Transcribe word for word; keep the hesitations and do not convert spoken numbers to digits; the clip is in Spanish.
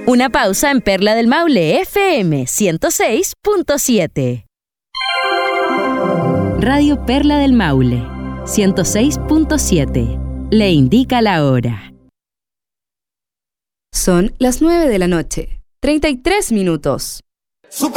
Una pausa en Perla del Maule F M ciento seis punto siete. Radio Perla del Maule ciento seis punto siete. Le indica la hora. Son las nueve de la noche, treinta y tres minutos. Super